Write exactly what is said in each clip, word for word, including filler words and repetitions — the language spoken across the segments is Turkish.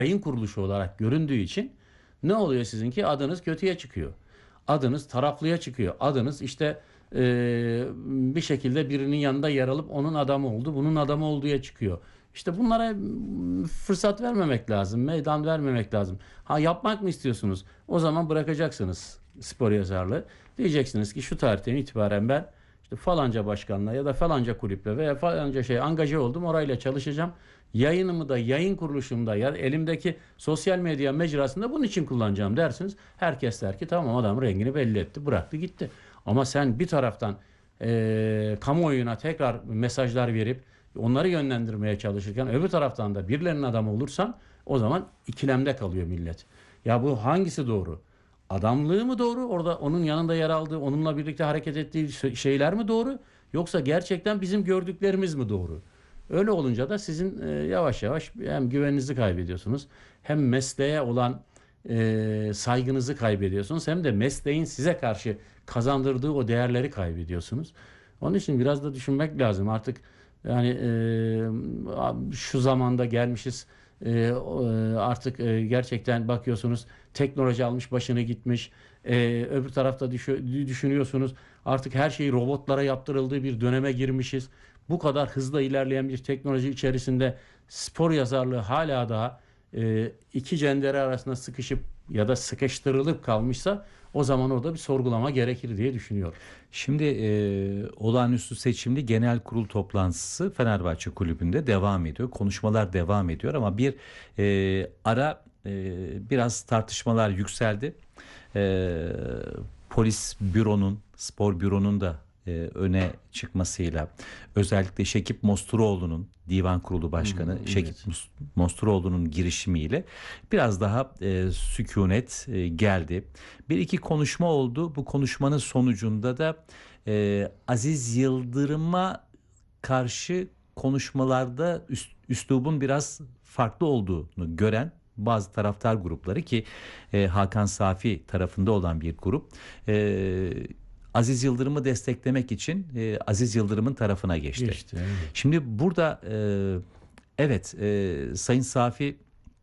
yayın kuruluşu olarak göründüğü için ne oluyor sizinki? Adınız kötüye çıkıyor. Adınız taraflıya çıkıyor. Adınız işte eee, bir şekilde birinin yanında yer alıp onun adamı oldu, bunun adamı olduğuya çıkıyor. İşte bunlara mm, fırsat vermemek lazım, meydan vermemek lazım. Ha, yapmak mı istiyorsunuz? O zaman bırakacaksınız spor yazarlığı. Diyeceksiniz ki şu tarihten itibaren ben işte falanca başkanla ya da falanca kulüple veya falanca şey angaje oldum, orayla çalışacağım. Yayınımı da yayın kuruluşumda ya elimdeki sosyal medya mecrasında bunun için kullanacağım dersiniz. Herkes der ki tamam, adam rengini belli etti, bıraktı gitti. Ama sen bir taraftan eee kamuoyuna tekrar mesajlar verip onları yönlendirmeye çalışırken öbür taraftan da birilerinin adamı olursan, o zaman ikilemde kalıyor millet. Ya bu hangisi doğru? Adamlığı mı doğru? Orada onun yanında yer aldığı, onunla birlikte hareket ettiği şeyler mi doğru? Yoksa gerçekten bizim gördüklerimiz mi doğru? Öyle olunca da sizin e, yavaş yavaş hem güveninizi kaybediyorsunuz, hem mesleğe olan e, saygınızı kaybediyorsunuz, hem de mesleğin size karşı kazandırdığı o değerleri kaybediyorsunuz. Onun için biraz da düşünmek lazım artık. Yani e, şu zamanda gelmişiz. E, artık e, gerçekten bakıyorsunuz, teknoloji almış başını gitmiş. E, öbür tarafta düşü- düşünüyorsunuz, artık her şey robotlara yaptırıldığı bir döneme girmişiz. Bu kadar hızla ilerleyen bir teknoloji içerisinde spor yazarlığı hala daha e, iki cendere arasında sıkışıp ya da sıkıştırılıp kalmışsa, o zaman orada bir sorgulama gerekir diye düşünüyorum. Şimdi e, olağanüstü seçimli genel kurul toplantısı Fenerbahçe Kulübü'nde devam ediyor. Konuşmalar devam ediyor ama bir e, ara e, biraz tartışmalar yükseldi. E, Polis büronun, spor büronun da e, öne çıkmasıyla, özellikle Şekip Mosturoğlu'nun, Divan Kurulu Başkanı Hmm, Şekip evet. Mosturoğlu'nun girişimiyle biraz daha e, sükunet e, geldi. Bir iki konuşma oldu. Bu konuşmanın sonucunda da e, Aziz Yıldırım'a karşı konuşmalarda üst, üslubun biraz farklı olduğunu gören bazı taraftar grupları, ki e, Hakan Safi tarafında olan bir grup, e, Aziz Yıldırım'ı desteklemek için e, Aziz Yıldırım'ın tarafına geçti. Geçti. Evet. Şimdi burada e, evet, e, Sayın Safi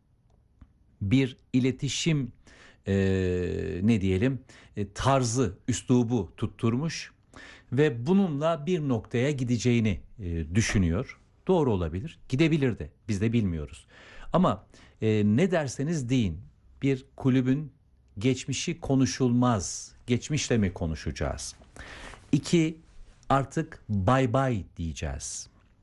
bir iletişim e, ne diyelim e, tarzı, üslubu tutturmuş ve bununla bir noktaya gideceğini e, düşünüyor. Doğru olabilir, gidebilir de, biz de bilmiyoruz. Ama e, ne derseniz deyin, bir kulübün geçmişi konuşulmaz. Geçmişle mi konuşacağız? İki, artık bay bay diyeceğiz.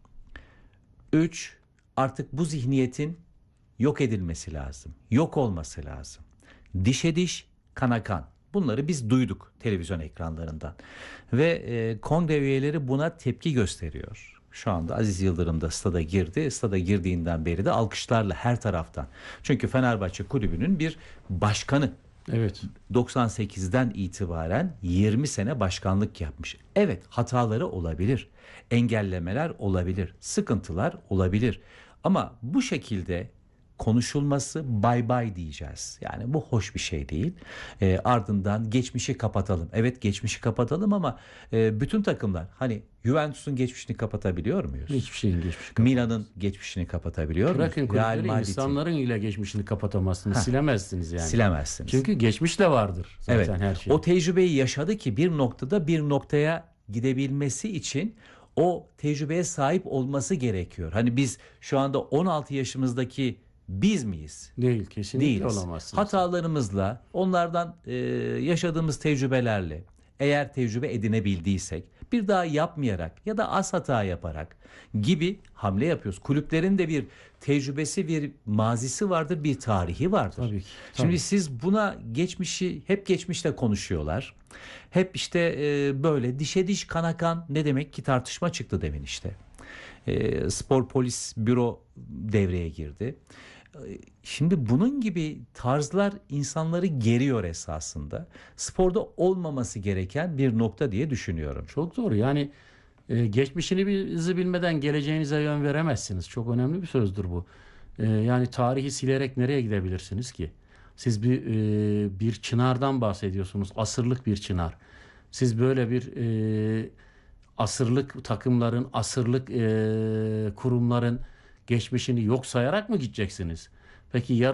Üç, artık bu zihniyetin yok edilmesi lazım. Yok olması lazım. Dişe diş, kana kan. Bunları biz duyduk televizyon ekranlarından. Ve e, kongre üyeleri buna tepki gösteriyor. Şu anda Aziz Yıldırım da stada girdi. Stada girdiğinden beri de alkışlarla her taraftan. Çünkü Fenerbahçe Kulübü'nün bir başkanı. Evet. doksan sekizden itibaren yirmi sene başkanlık yapmış. Evet, hataları olabilir, engellemeler olabilir, sıkıntılar olabilir. Ama bu şekilde konuşulması, bay bay diyeceğiz. Yani bu hoş bir şey değil. E, ardından geçmişi kapatalım. Evet, geçmişi kapatalım ama e, bütün takımlar, hani Juventus'un geçmişini kapatabiliyor muyuz? Hiçbir şeyin geçmişi kapatamaz. Milan'ın geçmişini kapatabiliyor muyuz? Bırakın Real kulüpleri, Madrid'in. insanların ile geçmişini kapatamazsınız, Heh, silemezsiniz yani. silemezsiniz. Çünkü geçmişle vardır zaten Evet, her şey. o tecrübeyi yaşadı ki bir noktada bir noktaya gidebilmesi için o tecrübeye sahip olması gerekiyor. Hani biz şu anda on altı yaşımızdaki biz miyiz? Değil, kesinlikle Değiliz. olamazsınız. Hatalarımızla, onlardan e, yaşadığımız tecrübelerle, eğer tecrübe edinebildiysek, bir daha yapmayarak ya da az hata yaparak gibi hamle yapıyoruz. Kulüplerin de bir tecrübesi, bir mazisi vardır, bir tarihi vardır. Tabii ki, tabii. Şimdi siz buna geçmişi, hep geçmişle konuşuyorlar. Hep işte e, böyle dişe diş kana kan, ne demek ki tartışma çıktı demin işte. E, spor polis büro devreye girdi. Şimdi bunun gibi tarzlar insanları geriyor esasında. Sporda olmaması gereken bir nokta diye düşünüyorum. Çok doğru. Yani e, geçmişinizi bilmeden geleceğinize yön veremezsiniz. Çok önemli bir sözdür bu. E, yani tarihi silerek nereye gidebilirsiniz ki? Siz bir e, bir çınardan bahsediyorsunuz. Asırlık bir çınar. Siz böyle bir e, asırlık takımların, asırlık e, kurumların geçmişini yok sayarak mı gideceksiniz? Peki ya